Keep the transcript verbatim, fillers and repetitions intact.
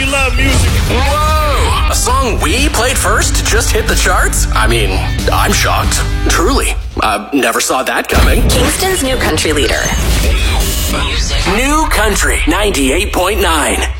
love music. Whoa! A song we played first just hit the charts? I mean, I'm shocked. Truly. I never saw that coming. Kingston's new country leader. New Country ninety-eight point nine.